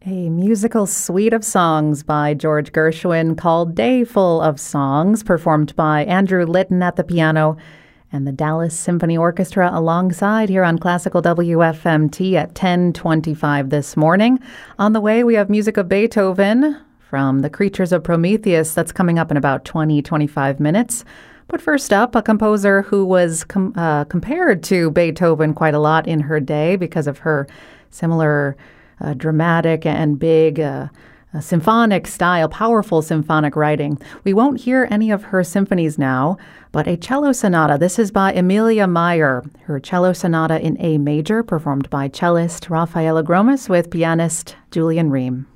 A musical suite of songs by George Gershwin called Day Full of Songs, performed by Andrew Litton at the piano and the Dallas Symphony Orchestra alongside here on Classical WFMT at 10:25 this morning. On the way, we have music of Beethoven from The Creatures of Prometheus. That's coming up in about 25 minutes. But first up, a composer who was compared to Beethoven quite a lot in her day because of her similar dramatic and big symphonic style, powerful symphonic writing. We won't hear any of her symphonies now, but a cello sonata. This is by Emilia Meyer, her cello sonata in A major, performed by cellist Rafaela Gromas with pianist Julian Ream.